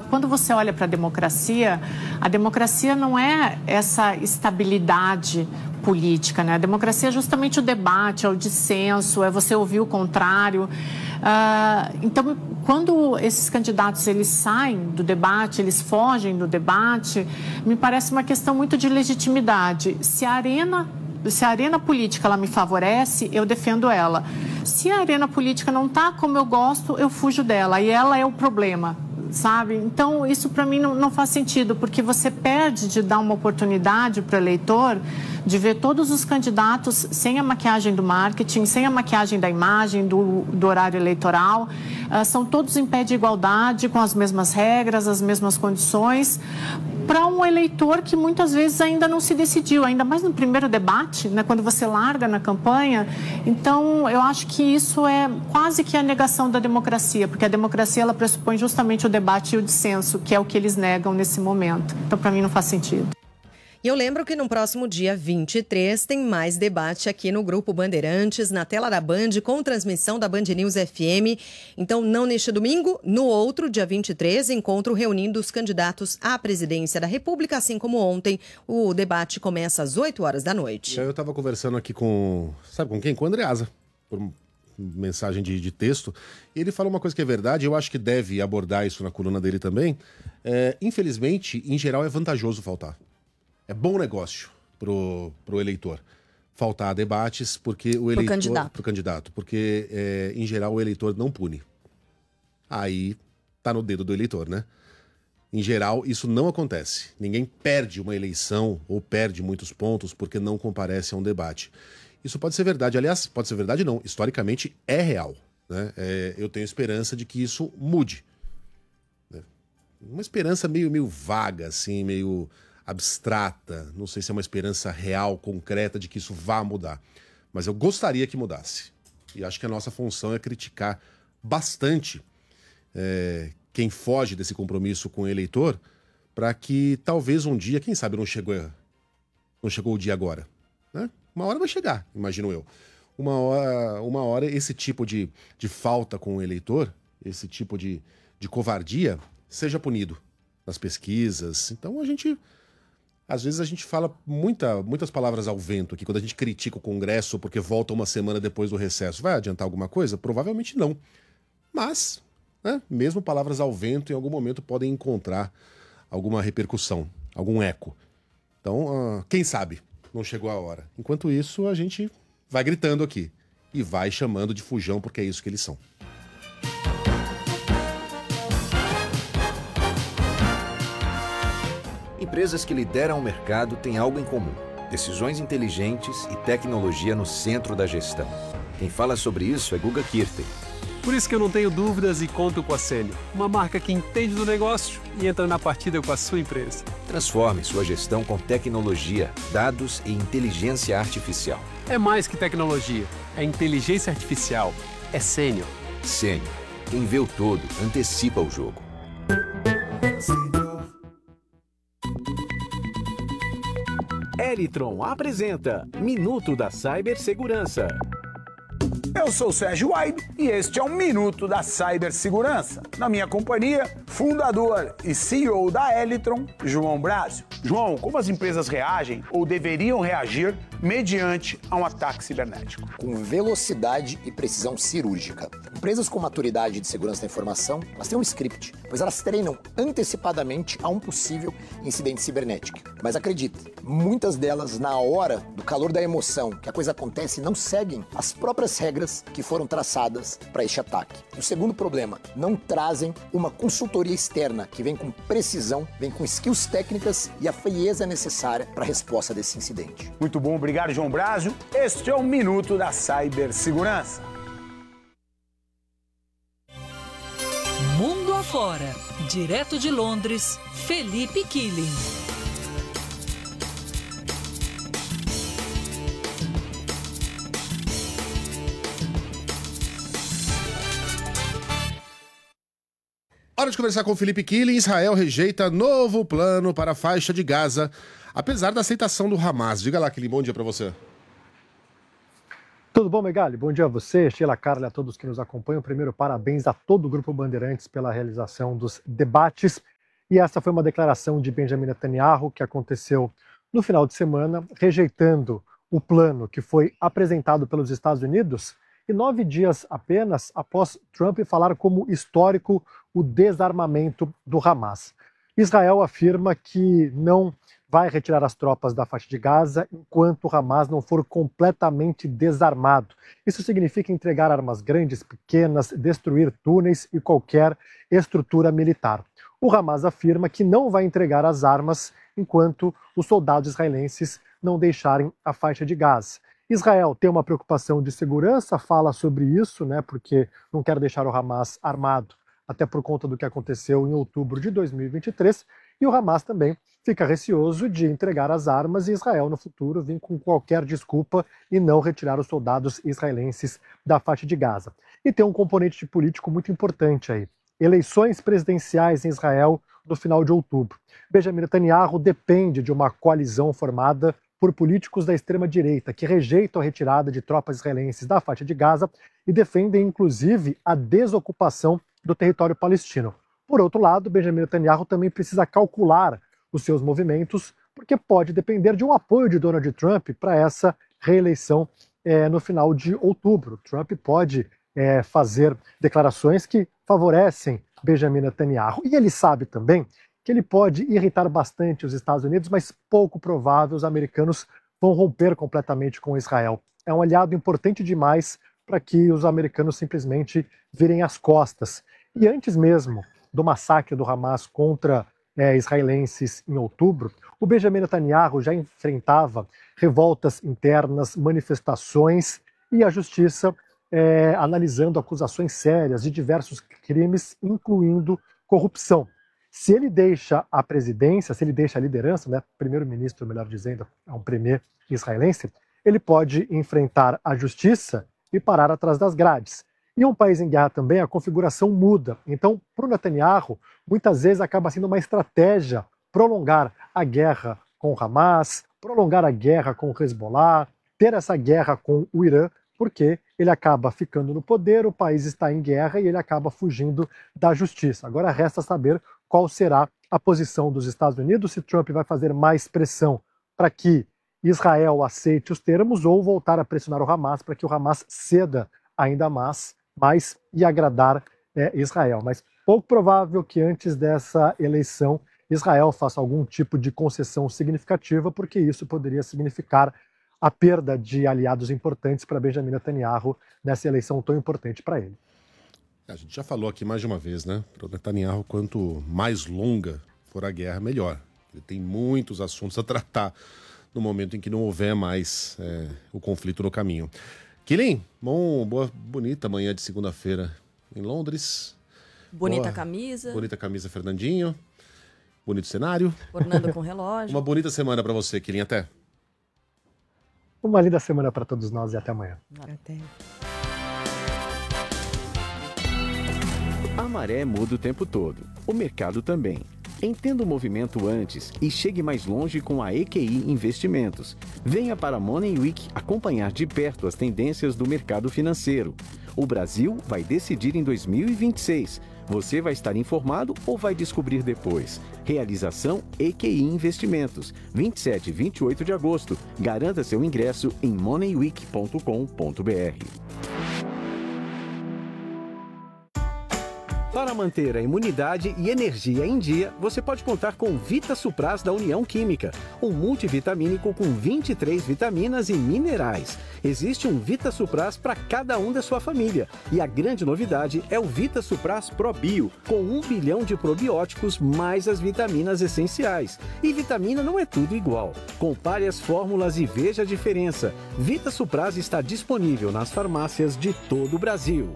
quando você olha para a democracia não é essa estabilidade política, né? A democracia é justamente o debate, é o dissenso, é você ouvir o contrário. Então, quando esses candidatos eles saem do debate, eles fogem do debate, me parece uma questão muito de legitimidade. Se a arena política ela me favorece, eu defendo ela. Se a arena política não está como eu gosto, eu fujo dela. E ela é o problema, sabe? Então, isso para mim não faz sentido, porque você perde de dar uma oportunidade para o eleitor de ver todos os candidatos sem a maquiagem do marketing, sem a maquiagem da imagem, do horário eleitoral. São todos em pé de igualdade, com as mesmas regras, as mesmas condições, para um eleitor que muitas vezes ainda não se decidiu, ainda mais no primeiro debate, né, quando você larga na campanha. Então, eu acho que isso é quase que a negação da democracia, porque a democracia ela pressupõe justamente o debate e o dissenso, que é o que eles negam nesse momento. Então, para mim, não faz sentido. E eu lembro que no próximo dia 23 tem mais debate aqui no Grupo Bandeirantes, na tela da Band, com transmissão da Band News FM. Então, não neste domingo, no outro, dia 23, encontro reunindo os candidatos à presidência da República, assim como ontem. O debate começa às 8 horas da noite. Eu estava conversando aqui com, sabe com quem? Com o Andreasa, por mensagem de texto. E ele falou uma coisa que é verdade, eu acho que deve abordar isso na coluna dele também. Infelizmente, em geral, é vantajoso faltar. É bom negócio pro eleitor faltar a debates, porque o eleitor... Pro candidato. Porque, em geral, o eleitor não pune. Aí tá no dedo do eleitor, né? Em geral, isso não acontece. Ninguém perde uma eleição ou perde muitos pontos porque não comparece a um debate. Isso pode ser verdade. Aliás, pode ser verdade não. Historicamente, é real, né? Eu tenho esperança de que isso mude. Uma esperança meio vaga, assim, meio... abstrata, não sei se é uma esperança real, concreta de que isso vá mudar, mas eu gostaria que mudasse. E acho que a nossa função é criticar bastante quem foge desse compromisso com o eleitor, para que talvez um dia, quem sabe não chegou o dia agora, né? Uma hora vai chegar, imagino eu. Uma hora esse tipo de falta com o eleitor, esse tipo de covardia, seja punido nas pesquisas. Então às vezes a gente fala muitas palavras ao vento aqui, quando a gente critica o Congresso porque volta uma semana depois do recesso. Vai adiantar alguma coisa? Provavelmente não. Mas, né, mesmo palavras ao vento, em algum momento podem encontrar alguma repercussão, algum eco. Então, quem sabe não chegou a hora. Enquanto isso, a gente vai gritando aqui e vai chamando de fujão, porque é isso que eles são. Empresas que lideram o mercado têm algo em comum: decisões inteligentes e tecnologia no centro da gestão. Quem fala sobre isso é Guga Kirten. Por isso que eu não tenho dúvidas e conto com a Sênior, uma marca que entende do negócio e entra na partida com a sua empresa. Transforme sua gestão com tecnologia, dados e inteligência artificial. É mais que tecnologia, é inteligência artificial, é Sênior. Sênior, quem vê o todo, antecipa o jogo. Elitron apresenta Minuto da Cibersegurança. Eu sou o Sérgio Aido e este é um Minuto da Cibersegurança. Na minha companhia, fundador e CEO da Elitron, João Brásio. João, como as empresas reagem ou deveriam reagir mediante a um ataque cibernético? Com velocidade e precisão cirúrgica. Empresas com maturidade de segurança da informação, elas têm um script, pois elas treinam antecipadamente a um possível incidente cibernético. Mas acredite, muitas delas, na hora do calor da emoção, que a coisa acontece, não seguem as próprias regras que foram traçadas para este ataque. O segundo problema, não trazem uma consultoria externa que vem com precisão, vem com skills técnicas e a frieza necessária para a resposta desse incidente. Muito bom, obrigado, João Brásio. Este é o Minuto da Cibersegurança. Mundo afora, direto de Londres, Felipe Killing. Hora de conversar com o Felipe Killing. Israel rejeita novo plano para a faixa de Gaza, apesar da aceitação do Hamas. Diga lá, Killing, bom dia para você. Tudo bom, Megali? Bom dia a você, Sheila, Carla e a todos que nos acompanham. Primeiro, parabéns a todo o Grupo Bandeirantes pela realização dos debates. E essa foi uma declaração de Benjamin Netanyahu que aconteceu no final de semana, rejeitando o plano que foi apresentado pelos Estados Unidos, e 9 dias apenas após Trump falar como histórico o desarmamento do Hamas. Israel afirma que não vai retirar as tropas da faixa de Gaza enquanto o Hamas não for completamente desarmado. Isso significa entregar armas grandes, pequenas, destruir túneis e qualquer estrutura militar. O Hamas afirma que não vai entregar as armas enquanto os soldados israelenses não deixarem a faixa de Gaza. Israel tem uma preocupação de segurança, fala sobre isso, porque não quer deixar o Hamas armado, até por conta do que aconteceu em outubro de 2023, e o Hamas também fica receoso de entregar as armas e Israel no futuro vir com qualquer desculpa e não retirar os soldados israelenses da faixa de Gaza. E tem um componente político muito importante aí. Eleições presidenciais em Israel no final de outubro. Benjamin Netanyahu depende de uma coalizão formada por políticos da extrema-direita que rejeitam a retirada de tropas israelenses da faixa de Gaza e defendem, inclusive, a desocupação do território palestino. Por outro lado, Benjamin Netanyahu também precisa calcular os seus movimentos, porque pode depender de um apoio de Donald Trump para essa reeleição no final de outubro. Trump pode fazer declarações que favorecem Benjamin Netanyahu. E ele sabe também que ele pode irritar bastante os Estados Unidos, mas pouco provável os americanos vão romper completamente com Israel. É um aliado importante demais para que os americanos simplesmente virem as costas. E antes mesmo do massacre do Hamas contra israelenses em outubro, o Benjamin Netanyahu já enfrentava revoltas internas, manifestações e a justiça analisando acusações sérias de diversos crimes, incluindo corrupção. Se ele deixa a presidência, se ele deixa a liderança, primeiro-ministro, melhor dizendo, é um premier israelense, ele pode enfrentar a justiça e parar atrás das grades. Em um país em guerra também, a configuração muda. Então, para o Netanyahu, muitas vezes acaba sendo uma estratégia prolongar a guerra com o Hamas, prolongar a guerra com o Hezbollah, ter essa guerra com o Irã, porque ele acaba ficando no poder, o país está em guerra e ele acaba fugindo da justiça. Agora resta saber qual será a posição dos Estados Unidos, se Trump vai fazer mais pressão para que Israel aceite os termos ou voltar a pressionar o Hamas para que o Hamas ceda ainda mais e agradar Israel. Mas pouco provável que antes dessa eleição Israel faça algum tipo de concessão significativa, porque isso poderia significar a perda de aliados importantes para Benjamin Netanyahu nessa eleição tão importante para ele. A gente já falou aqui mais de uma vez, para o Netanyahu, quanto mais longa for a guerra, melhor. Ele tem muitos assuntos a tratar no momento em que não houver mais o conflito no caminho. Kilin, bonita manhã de segunda-feira em Londres. Bonita camisa. Bonita camisa, Fernandinho. Bonito cenário. Ornando com relógio. Uma bonita semana para você, Kilin. Até. Uma linda semana para todos nós e até amanhã. Até. A maré muda o tempo todo. O mercado também. Entenda o movimento antes e chegue mais longe com a EQI Investimentos. Venha para a Money Week acompanhar de perto as tendências do mercado financeiro. O Brasil vai decidir em 2026. Você vai estar informado ou vai descobrir depois? Realização EQI Investimentos. 27 e 28 de agosto. Garanta seu ingresso em moneyweek.com.br. Para manter a imunidade e energia em dia, você pode contar com Vita Supras da União Química, um multivitamínico com 23 vitaminas e minerais. Existe um Vita Supras para cada um da sua família. E a grande novidade é o Vita Supras Pro Bio, com 1 bilhão de probióticos mais as vitaminas essenciais. E vitamina não é tudo igual. Compare as fórmulas e veja a diferença. Vita Supras está disponível nas farmácias de todo o Brasil.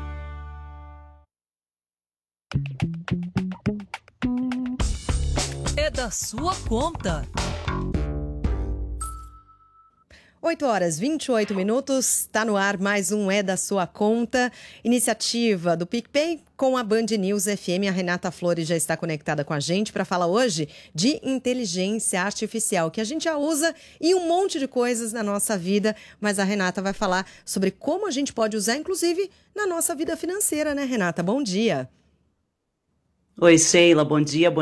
É da sua conta. 8h28, está no ar mais um É da Sua Conta, iniciativa do PicPay com a Band News FM. A Renata Flores já está conectada com a gente para falar hoje de inteligência artificial, que a gente já usa em um monte de coisas na nossa vida, mas a Renata vai falar sobre como a gente pode usar, inclusive, na nossa vida financeira, né, Renata? Bom dia. Oi, Sheila, bom dia